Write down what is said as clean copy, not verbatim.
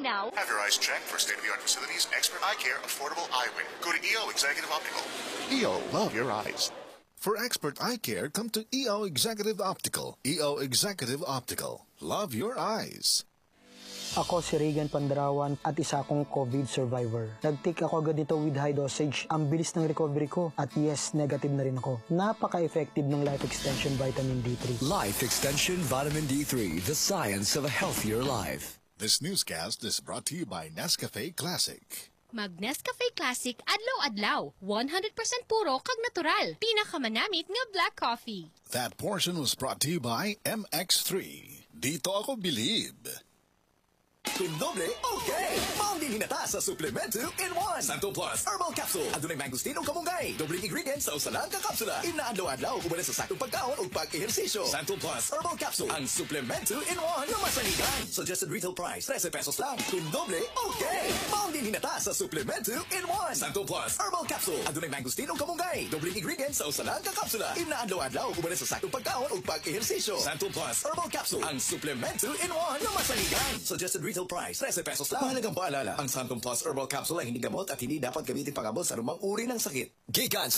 now. Have your eyes checked for state-of-the-art facilities, expert eye care, affordable eyewear. Go to EO Executive Optical. EO, love your eyes. For expert eye care, come to EO Executive Optical. EO Executive Optical. Love your eyes. Ako si Regan Pandarawan at isa akong COVID survivor. Nag-take ako agad nito with high dosage. Ang bilis ng recovery ko at yes, negative na rin ako. Napaka-effective ng Life Extension Vitamin D3. Life Extension Vitamin D3, the science of a healthier life. This newscast is brought to you by Nescafe Classic. Mag-Nescafe Classic adlaw-adlaw. 100% puro kag natural. Pinakamanamit nga black coffee. That portion was brought to you by MX3. Dito ako bilib. Doble, okay! Maunding hinata sa Supplement 2-in-1. Santo Plus Herbal Capsule. Adunay mangosteen o kamunggay. Dobling ingredients sa usalang kakapsula. Inaadlaw-adlaw ubala sa sakong pagkaon o pag-ehersisyo. Santo Plus Herbal Capsule. Ang Supplement 2-in-1 na masaligan. Suggested retail price, 13 pesos lang. Doble, okay! Maunding hinata sa Supplement 2-in-1. Santo Plus Herbal Capsule. Adunay mangosteen o kamunggay. Dobling ingredients sa usalang kakapsula. Inaadlaw-adlaw ubala sa sakong pagkaon o pag-ehersisyo. Santo Plus Herbal Capsule. Ang Supplement 2-in-1 na masaligan. Suggested retail price, 13 pesos lang. Mahalagang paalala, ang Santum Plus Herbal Capsule ay hindi gamot at hindi dapat gamitin pangabot sa anumang uri ng sakit. Gikan